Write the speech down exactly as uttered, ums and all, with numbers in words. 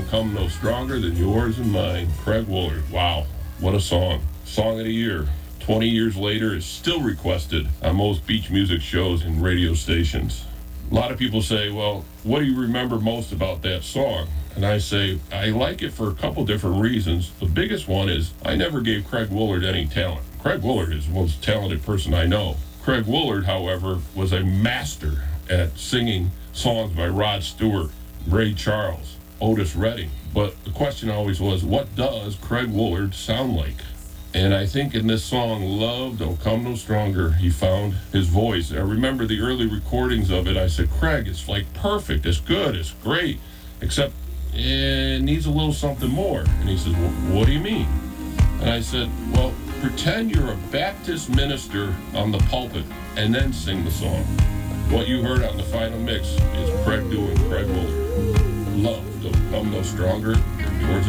don't come no stronger than yours and mine. Craig Woolard. Wow, what a song. Song of the year. twenty years later, is still requested on most beach music shows and radio stations. A lot of people say, well, what do you remember most about that song? And I say, I like it for a couple different reasons. The biggest one is I never gave Craig Woolard any talent. Craig Woolard is the most talented person I know. Craig Woolard, however, was a master at singing songs by Rod Stewart, Ray Charles, Otis Redding. But the question always was, what does Craig Woolard sound like? And I think in this song, Love Don't Come No Stronger, he found his voice. I remember the early recordings of it. I said, Craig, it's like perfect. It's good. It's great. Except it needs a little something more. And he says, well, what do you mean? And I said, well, pretend you're a Baptist minister on the pulpit and then sing the song. What you heard on the final mix is Craig doing Craig Woolard. Love Don't Come No Stronger than yours